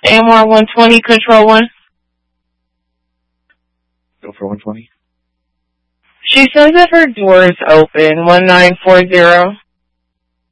AMR 120, Control 1. Go for 120. She says that her door is open, 1940.